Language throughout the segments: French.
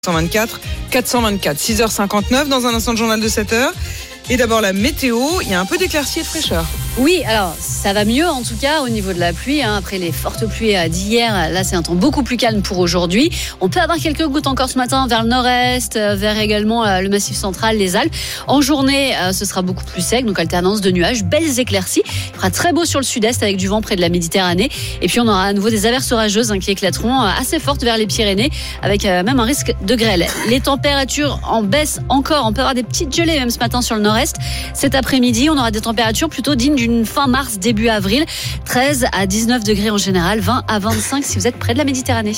124 424 6h59 dans un instant de journal de 7h. Et d'abord la météo, il y a un peu d'éclaircie et de fraîcheur. Oui, alors ça va mieux en tout cas au niveau de la pluie. Après les fortes pluies d'hier, là c'est un temps beaucoup plus calme pour aujourd'hui. On peut avoir quelques gouttes encore ce matin vers le nord-est, vers également le massif central, les Alpes. En journée, ce sera beaucoup plus sec, donc alternance de nuages, belles éclaircies. Il fera très beau sur le sud-est avec du vent près de la Méditerranée. Et puis on aura à nouveau des averses orageuses qui éclateront assez fortes vers les Pyrénées, avec même un risque de grêle. Les températures en baisse encore. On peut avoir des petites gelées même ce matin sur le nord-est. Cet après-midi, on aura des températures plutôt dignes d'une fin mars, début avril. 13 à 19 degrés en général, 20 à 25 si vous êtes près de la Méditerranée.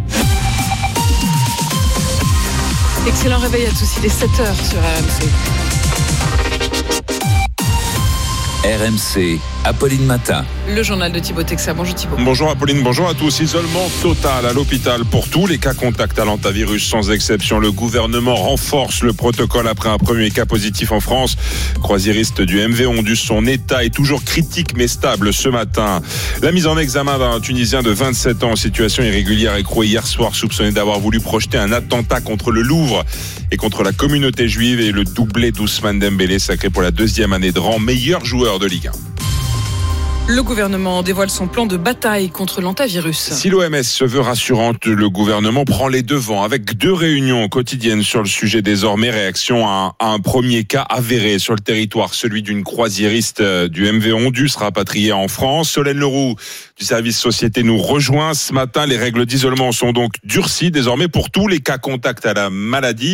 Excellent réveil à tous, il est 7h sur RMC. RMC, Apolline Matin. Le journal de Thibaut Texer. Bonjour Thibaut. Bonjour Apolline, bonjour à tous. Isolement total à l'hôpital pour tous les cas contacts à l'hantavirus sans exception. Le gouvernement renforce le protocole après un premier cas positif en France. Croisiériste du MV Ondus, son état est toujours critique mais stable ce matin. La mise en examen d'un Tunisien de 27 ans en situation irrégulière écroué hier soir, soupçonné d'avoir voulu projeter un attentat contre le Louvre et contre la communauté juive, et le doublé d'Ousmane Dembélé, sacré pour la deuxième année de rang meilleur joueur de Ligue 1. Le gouvernement dévoile son plan de bataille contre l'hantavirus. Si l'OMS se veut rassurante, le gouvernement prend les devants avec 2 réunions quotidiennes sur le sujet désormais. Réaction à un premier cas avéré sur le territoire, celui d'une croisiériste du MV Ondus rapatriée en France. Solène Leroux du service Société nous rejoint ce matin. Les règles d'isolement sont donc durcies désormais pour tous les cas contacts à la maladie.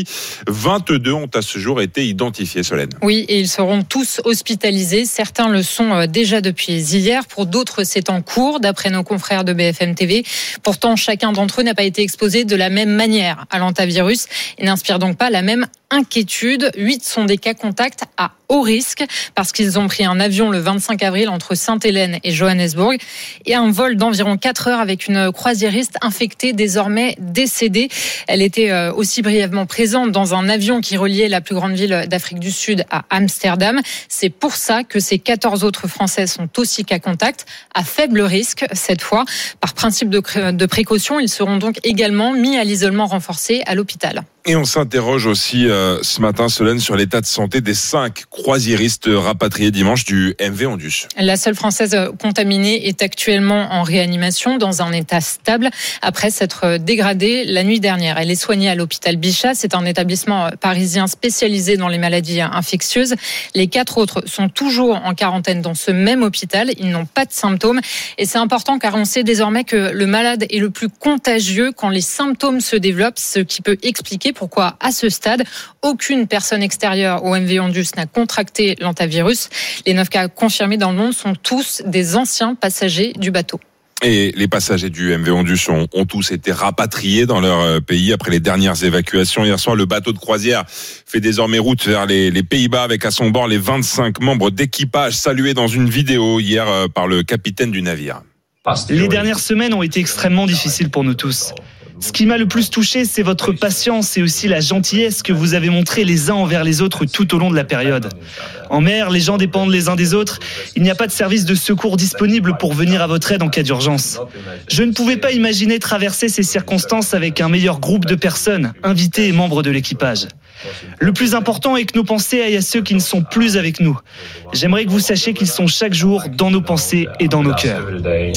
22 ont à ce jour été identifiés, Solène. Oui, et ils seront tous hospitalisés. Certains le sont déjà depuis hier. Pour d'autres, c'est en cours, d'après nos confrères de BFM TV. Pourtant, chacun d'entre eux n'a pas été exposé de la même manière à l'hantavirus et n'inspire donc pas la même inquiétude. 8 sont des cas contacts à haut risque parce qu'ils ont pris un avion le 25 avril entre Sainte-Hélène et Johannesburg et un vol d'environ 4 heures avec une croisiériste infectée désormais décédée. Elle était aussi brièvement présente dans un avion qui reliait la plus grande ville d'Afrique du Sud à Amsterdam. C'est pour ça que ces 14 autres Français sont aussi cas contacts à faible risque cette fois. Par principe de précaution, ils seront donc également mis à l'isolement renforcé à l'hôpital. Et on s'interroge aussi ce matin, Solène, sur l'état de santé des 5 croisiéristes rapatriés dimanche du MV Ondus. La seule Française contaminée est actuellement en réanimation dans un état stable après s'être dégradée la nuit dernière. Elle est soignée à l'hôpital Bichat. C'est un établissement parisien spécialisé dans les maladies infectieuses. Les 4 autres sont toujours en quarantaine dans ce même hôpital. Ils n'ont pas de symptômes. Et c'est important car on sait désormais que le malade est le plus contagieux quand les symptômes se développent, ce qui peut expliquer pourquoi, à ce stade, aucune personne extérieure au MV Ondus n'a contracté l'hantavirus. Les 9 cas confirmés dans le monde sont tous des anciens passagers du bateau. Et les passagers du MV Ondus ont tous été rapatriés dans leur pays après les dernières évacuations. Hier soir, le bateau de croisière fait désormais route vers les Pays-Bas avec à son bord les 25 membres d'équipage salués dans une vidéo hier par le capitaine du navire. Les dernières semaines ont été extrêmement difficiles pour nous tous. Ce qui m'a le plus touché, c'est votre patience et aussi la gentillesse que vous avez montrée les uns envers les autres tout au long de la période. En mer, les gens dépendent les uns des autres. Il n'y a pas de service de secours disponible pour venir à votre aide en cas d'urgence. Je ne pouvais pas imaginer traverser ces circonstances avec un meilleur groupe de personnes, invités et membres de l'équipage. Le plus important est que nos pensées aillent à ceux qui ne sont plus avec nous. J'aimerais que vous sachiez qu'ils sont chaque jour dans nos pensées et dans nos cœurs.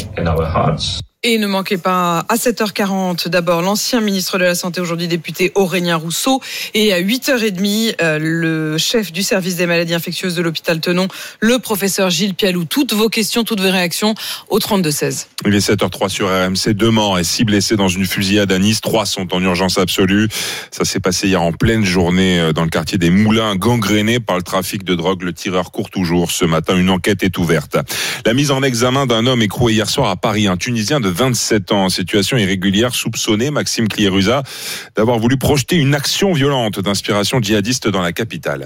Et ne manquez pas à 7h40 d'abord l'ancien ministre de la Santé, aujourd'hui député Aurélien Rousseau, et à 8h30 le chef du service des maladies infectieuses de l'hôpital Tenon, le professeur Gilles Pialou. Toutes vos questions, toutes vos réactions au 32-16. Il est 7h03 sur RMC. 2 morts et 6 blessés dans une fusillade à Nice. 3 sont en urgence absolue. Ça s'est passé hier en pleine journée dans le quartier des Moulins, gangréné par le trafic de drogue. Le tireur court toujours. Ce matin, une enquête est ouverte. La mise en examen d'un homme écroué hier soir à Paris, un Tunisien de 27 ans en situation irrégulière, soupçonné, Maxime Klieruza, d'avoir voulu projeter une action violente d'inspiration djihadiste dans la capitale.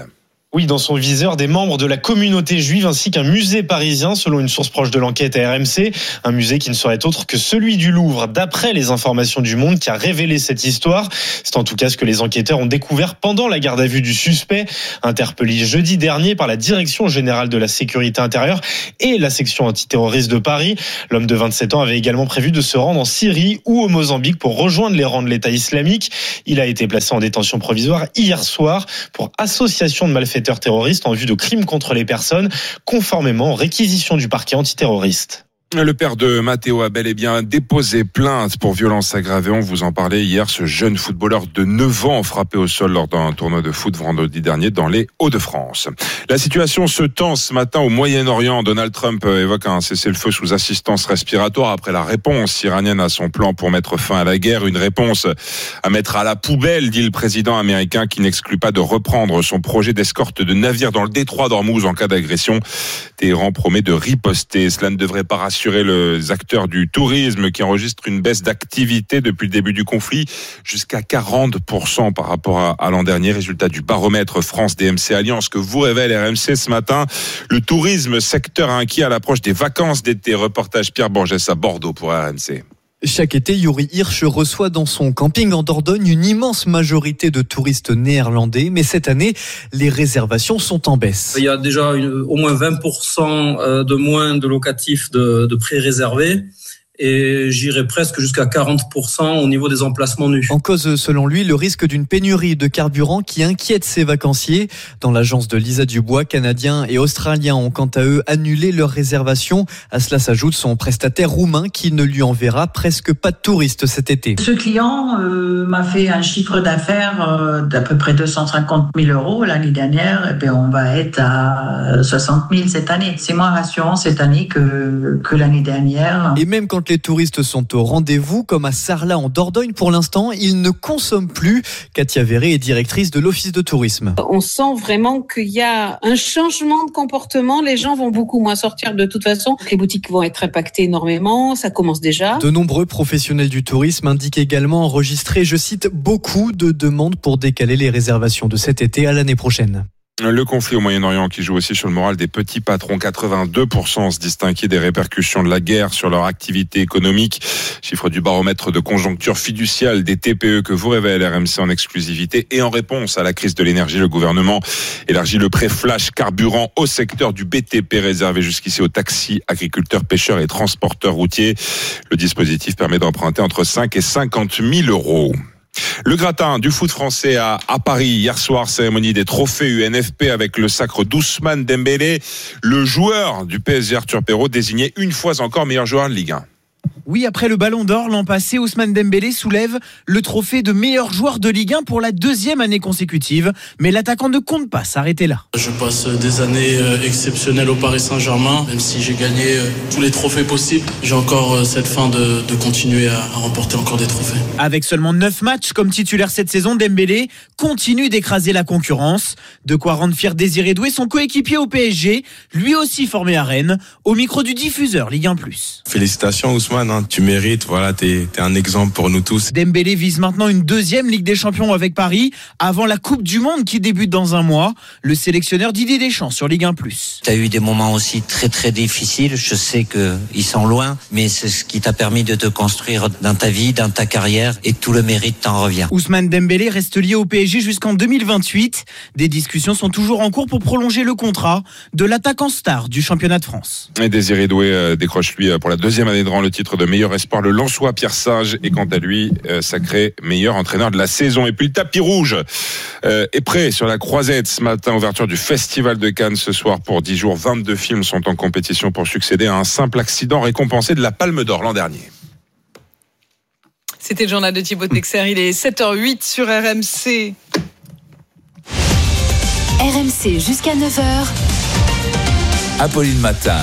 Oui, dans son viseur, des membres de la communauté juive ainsi qu'un musée parisien, selon une source proche de l'enquête à RMC. Un musée qui ne serait autre que celui du Louvre, d'après les informations du Monde qui a révélé cette histoire. C'est en tout cas ce que les enquêteurs ont découvert pendant la garde à vue du suspect, interpellé jeudi dernier par la Direction générale de la sécurité intérieure et la section antiterroriste de Paris. L'homme de 27 ans avait également prévu de se rendre en Syrie ou au Mozambique pour rejoindre les rangs de l'État islamique. Il a été placé en détention provisoire hier soir pour association de malfaiteurs terroristes en vue de crimes contre les personnes, conformément aux réquisitions du parquet antiterroriste. Le père de Matteo a bel et bien déposé plainte pour violence aggravée. On vous en parlait hier. Ce jeune footballeur de 9 ans frappé au sol lors d'un tournoi de foot vendredi dernier dans les Hauts-de-France. La situation se tend ce matin au Moyen-Orient. Donald Trump évoque un cessez-le-feu sous assistance respiratoire après la réponse iranienne à son plan pour mettre fin à la guerre. Une réponse à mettre à la poubelle, dit le président américain, qui n'exclut pas de reprendre son projet d'escorte de navires dans le détroit d'Ormuz en cas d'agression. Téhéran promet de riposter. Cela ne devrait pas rassurer les acteurs du tourisme qui enregistrent une baisse d'activité depuis le début du conflit, jusqu'à 40% par rapport à l'an dernier. Résultat du baromètre France DMC Alliance que vous révèle RMC ce matin. Le tourisme, secteur inquiet à l'approche des vacances d'été. Reportage Pierre Borges à Bordeaux pour RMC. Chaque été, Yuri Hirsch reçoit dans son camping en Dordogne une immense majorité de touristes néerlandais. Mais cette année, les réservations sont en baisse. Il y a déjà au moins 20% de moins de locatifs de pré-réservés. Et j'irais presque jusqu'à 40% au niveau des emplacements nus. En cause, selon lui, le risque d'une pénurie de carburant qui inquiète ses vacanciers. Dans l'agence de Lisa Dubois, Canadiens et Australiens ont quant à eux annulé leurs réservations. À cela s'ajoute son prestataire roumain qui ne lui enverra presque pas de touristes cet été. Ce client m'a fait un chiffre d'affaires d'à peu près 250 000 euros l'année dernière. Et on va être à 60 000 cette année. C'est moins rassurant cette année que l'année dernière. Et même quand les touristes sont au rendez-vous, comme à Sarlat en Dordogne, pour l'instant, ils ne consomment plus. Katia Verret est directrice de l'Office de tourisme. On sent vraiment qu'il y a un changement de comportement. Les gens vont beaucoup moins sortir de toute façon. Les boutiques vont être impactées énormément. Ça commence déjà. De nombreux professionnels du tourisme indiquent également enregistrer, je cite, beaucoup de demandes pour décaler les réservations de cet été à l'année prochaine. Le conflit au Moyen-Orient qui joue aussi sur le moral des petits patrons. 82% se disent inquiets des répercussions de la guerre sur leur activité économique. Chiffre du baromètre de conjoncture fiduciale des TPE que vous révèle RMC en exclusivité. Et en réponse à la crise de l'énergie, le gouvernement élargit le prêt flash carburant au secteur du BTP réservé jusqu'ici aux taxis, agriculteurs, pêcheurs et transporteurs routiers. Le dispositif permet d'emprunter entre 5 et 50 000 euros. Le gratin du foot français à Paris hier soir, cérémonie des trophées UNFP avec le sacre d'Ousmane Dembélé, le joueur du PSG Arthur Perrault désigné une fois encore meilleur joueur de Ligue 1. Oui, après le Ballon d'Or l'an passé, Ousmane Dembélé soulève le trophée de meilleur joueur de Ligue 1 pour la 2e année consécutive. Mais l'attaquant ne compte pas s'arrêter là. Je passe des années exceptionnelles au Paris Saint-Germain. Même si j'ai gagné tous les trophées possibles, j'ai encore cette faim de continuer à remporter encore des trophées. Avec seulement 9 matchs comme titulaire cette saison, Dembélé continue d'écraser la concurrence. De quoi rendre fier Désiré Doué, son coéquipier au PSG, lui aussi formé à Rennes, au micro du diffuseur Ligue 1+. Félicitations Ousmane, tu mérites, voilà, t'es un exemple pour nous tous. Dembélé vise maintenant une 2e Ligue des Champions avec Paris, avant la Coupe du Monde qui débute dans un mois. Le sélectionneur Didier Deschamps sur Ligue 1+. T'as eu des moments aussi très très difficiles, je sais qu'ils sont loin, mais c'est ce qui t'a permis de te construire dans ta vie, dans ta carrière, et tout le mérite t'en revient. Ousmane Dembélé reste lié au PSG jusqu'en 2028. Des discussions sont toujours en cours pour prolonger le contrat de l'attaquant star du championnat de France. Et Désiré Doué décroche lui pour la 2e année de rang le titre de meilleur espoir. Le Lensois Pierre Sage est quant à lui sacré meilleur entraîneur de la saison. Et puis le tapis rouge est prêt sur la croisette ce matin. Ouverture du Festival de Cannes ce soir pour 10 jours. 22 films sont en compétition pour succéder à un simple accident récompensé de la Palme d'Or l'an dernier. C'était le journal de Thibaut Texer. Il est 7h08 sur RMC. RMC jusqu'à 9h. Apolline Matin.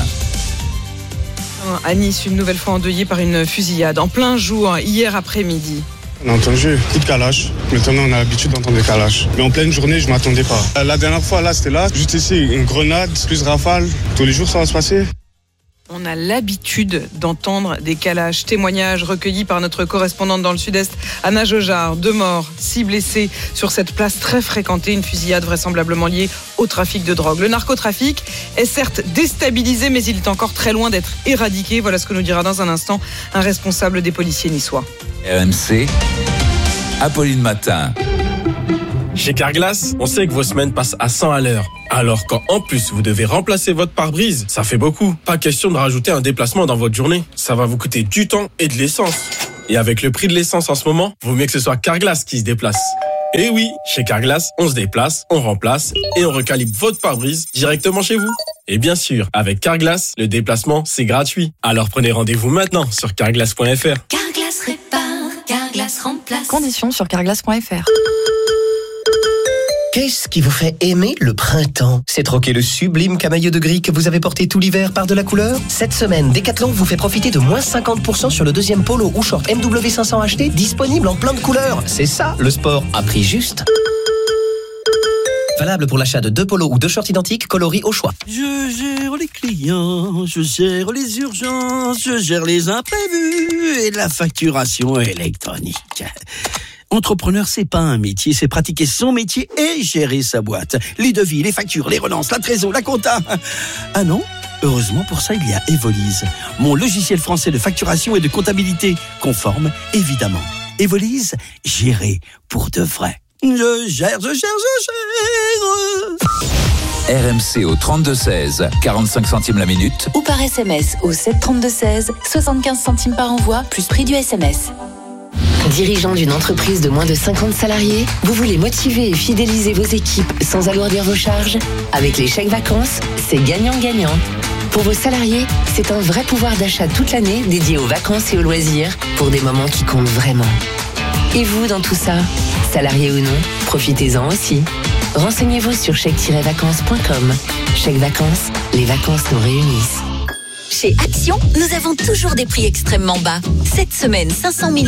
À Nice, une nouvelle fois endeuillée par une fusillade en plein jour hier après-midi. On a entendu coup de calache. Maintenant, on a l'habitude d'entendre des calaches. Mais en pleine journée, je ne m'attendais pas. La dernière fois, là, c'était là. Juste ici, une grenade, plus rafale. Tous les jours, ça va se passer. On a l'habitude d'entendre des calages. Témoignages recueillis par notre correspondante dans le sud-est, Anna Jojard. 2 morts, 6 blessés sur cette place très fréquentée. Une fusillade vraisemblablement liée au trafic de drogue. Le narcotrafic est certes déstabilisé, mais il est encore très loin d'être éradiqué. Voilà ce que nous dira dans un instant un responsable des policiers niçois. RMC, Apolline Matin. Chez Carglass, on sait que vos semaines passent à 100 à l'heure. Alors quand en plus vous devez remplacer votre pare-brise, ça fait beaucoup. Pas question de rajouter un déplacement dans votre journée. Ça va vous coûter du temps et de l'essence. Et avec le prix de l'essence en ce moment, vaut mieux que ce soit Carglass qui se déplace. Et oui, chez Carglass, on se déplace, on remplace et on recalibre votre pare-brise directement chez vous. Et bien sûr, avec Carglass, le déplacement, c'est gratuit. Alors prenez rendez-vous maintenant sur carglass.fr. Carglass répare, Carglass remplace. Conditions sur carglass.fr. Qu'est-ce qui vous fait aimer le printemps? C'est troquer le sublime camailleux de gris que vous avez porté tout l'hiver par de la couleur? Cette semaine, Decathlon vous fait profiter de moins 50% sur le deuxième polo ou short MW500 acheté, disponible en plein de couleurs. C'est ça, le sport à prix juste. Valable pour l'achat de 2 polos ou 2 shorts identiques coloris au choix. Je gère les clients, je gère les urgences, je gère les imprévus et la facturation électronique. Entrepreneur, c'est pas un métier, c'est pratiquer son métier et gérer sa boîte. Les devis, les factures, les relances, la trésor, la compta. Ah non? Heureusement pour ça, il y a Evolise, mon logiciel français de facturation et de comptabilité, conforme, évidemment. Evolise, gérer pour de vrai. Je gère. RMC au 32-16, 45 centimes la minute. Ou par SMS au 732-16, 75 centimes par envoi, plus prix du SMS. Dirigeant d'une entreprise de moins de 50 salariés, vous voulez motiver et fidéliser vos équipes sans alourdir vos charges? Avec les chèques vacances, c'est gagnant-gagnant. Pour vos salariés, c'est un vrai pouvoir d'achat toute l'année dédié aux vacances et aux loisirs pour des moments qui comptent vraiment. Et vous, dans tout ça, salarié ou non, profitez-en aussi. Renseignez-vous sur chèque-vacances.com. Chèque vacances, les vacances nous réunissent. Chez Action, nous avons toujours des prix extrêmement bas. Cette semaine, 500 ml